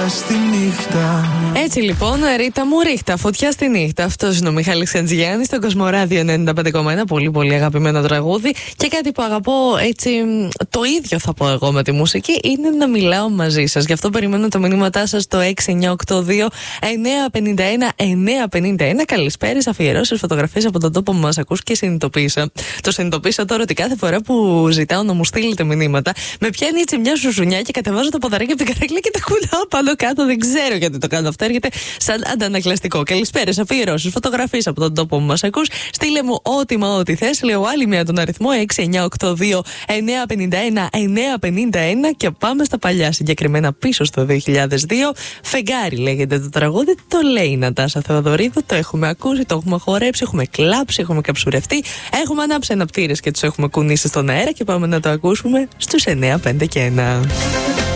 στη νύχτα. Έτσι λοιπόν, Ρίτα μου, ρίχτα, φωτιά στη νύχτα. Αυτός είναι ο Μιχάλης Χατζηγιάννης στο Κοσμοράδιο 95,1. Πολύ πολύ αγαπημένο τραγούδι. Και κάτι που αγαπώ, έτσι, το ίδιο θα πω εγώ με τη μουσική, είναι να μιλάω μαζί σας. Γι' αυτό περιμένω τα μηνύματά σας στο 6982 951 951. Καλησπέρες, αφιερώσεις, φωτογραφίες από τον τόπο που μας ακούς και συνειδητοποίησα. Το συνειδητοποίησα τώρα ότι κάθε φορά που ζητάω να μου στείλετε μηνύματα, με πιάνει έτσι μια σουζουνιά και κατεβάζω τα ποδαράκια από την καρέκλα και τα κουνάω πάνω κάτω. Δεν ξέρω γιατί το κάνω αυτό. Έρχεται σαν αντανακλαστικό. Καλησπέρες, αφιερώσεις, φωτογραφίες από τον τόπο που μας ακούς. Στείλε μου ό,τι θες. Λέω άλλη μια τον αριθμό 6982 951 951 και πάμε στα παλιά, συγκεκριμένα πίσω στο 2002. Φεγγάρι λέγεται το τραγούδι. Το λέει η Νατάσα Θεοδωρίδου. Το έχουμε ακούσει, το έχουμε χορέψει, έχουμε κλάψει, έχουμε καψουρευτεί. Έχουμε ανάψει αναπτήρες και τους έχουμε κουνήσει στον αέρα και πάμε να το ακούσουμε στους 9, 5 και 1.